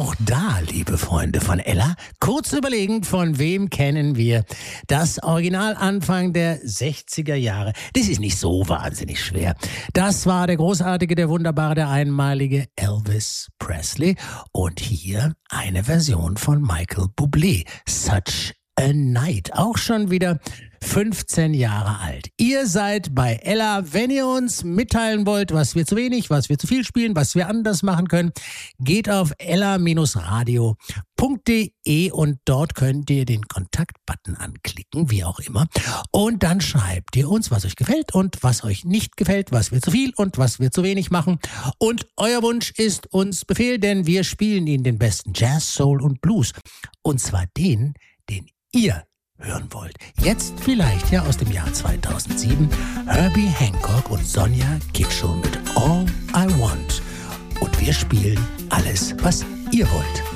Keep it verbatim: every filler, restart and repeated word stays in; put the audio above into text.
Auch da, liebe Freunde von Ella, kurz überlegen, von wem kennen wir das Original Anfang der sechziger Jahre. Das ist nicht so wahnsinnig schwer. Das war der großartige, der wunderbare, der einmalige Elvis Presley. Und hier eine Version von Michael Bublé. Such a Night. Auch schon wieder fünfzehn Jahre alt. Ihr seid bei Ella. Wenn ihr uns mitteilen wollt, was wir zu wenig, was wir zu viel spielen, was wir anders machen können, geht auf ella radio punkt de und dort könnt ihr den Kontaktbutton anklicken, wie auch immer. Und dann schreibt ihr uns, was euch gefällt und was euch nicht gefällt, was wir zu viel und was wir zu wenig machen. Und euer Wunsch ist uns Befehl, denn wir spielen Ihnen den besten Jazz, Soul und Blues. Und zwar den, den ihr hören wollt. Jetzt vielleicht ja aus dem Jahr zweitausendsieben Herbie Hancock und Sonja Kitschel mit All I Want. Und wir spielen alles, was ihr wollt.